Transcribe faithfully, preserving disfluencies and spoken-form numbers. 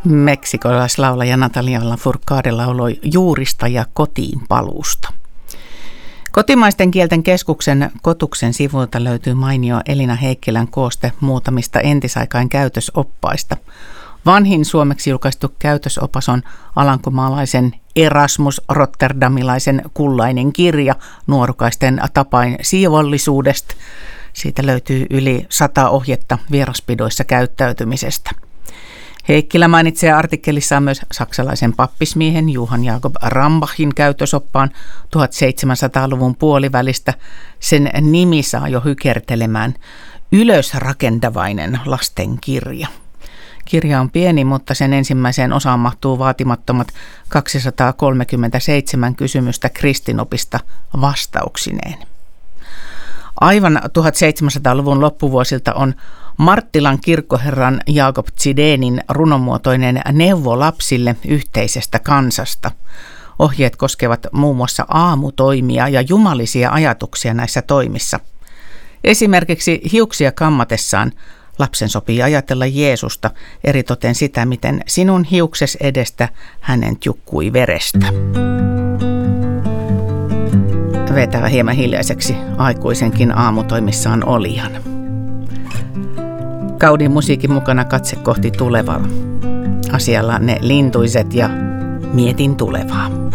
Meksikolaislaulaja Natalia Lafourcade lauloi juurista ja kotiin paluusta. Kotimaisten kielten keskuksen Kotuksen sivuilta löytyy mainio Elina Heikkilän kooste muutamista entisaikain käytösoppaista. Vanhin suomeksi julkaistu käytösopas on alankomaalaisen Erasmus Rotterdamilaisen kullainen kirja nuorukaisten tapain siivollisuudesta. Siitä löytyy yli sata ohjetta vieraspidoissa käyttäytymisestä. Heikkilä mainitsee artikkelissaan myös saksalaisen pappismiehen Johann Jakob Rambachin käytösoppaan tuhatseitsemänsataaluvun puolivälistä. Sen nimi saa jo hykertelemään ylösrakentavainen lastenkirja. Kirja on pieni, mutta sen ensimmäiseen osaan mahtuu vaatimattomat kaksisataakolmekymmentäseitsemän kysymystä kristinopista vastauksineen. Aivan tuhatseitsemänsataaluvun loppuvuosilta on Marttilan kirkkoherran Jakob Zidénin runomuotoinen neuvo lapsille yhteisestä kansasta. Ohjeet koskevat muun muassa aamutoimia ja jumalisia ajatuksia näissä toimissa. Esimerkiksi hiuksia kammatessaan lapsen sopii ajatella Jeesusta, eritoten sitä, miten sinun hiukses edestä hänen jukkui verestä. Vetävä hieman hiljaiseksi aikuisenkin aamutoimissaan olijan. Kaudin musiikin mukana katse kohti tulevaa. Asialla ne lintuiset ja mietin tulevaa.